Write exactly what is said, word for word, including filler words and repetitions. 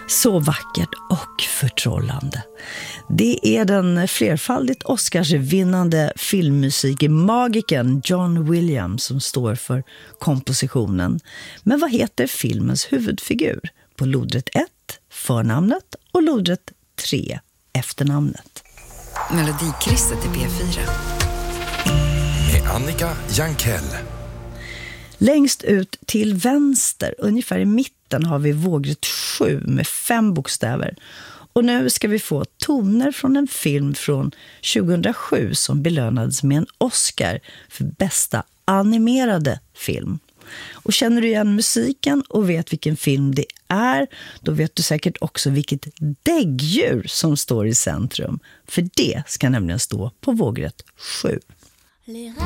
Så vackert och förtrollande. Det är den flerfaldigt Oscarsvinnande filmmusikmagikern John Williams som står för kompositionen. Men vad heter filmens huvudfigur? På lodrätt ett, förnamnet, och lodrätt tre, efternamnet. Melodikrysset i P fyra. Med Annika Jankell. Längst ut till vänster, ungefär i mitten, har vi vågrätt sju med fem bokstäver. Och nu ska vi få toner från en film från tjugohundrasju som belönades med en Oscar för bästa animerade film. Och känner du igen musiken och vet vilken film det är, då vet du säkert också vilket däggdjur som står i centrum. För det ska nämligen stå på vågrätt sju. Les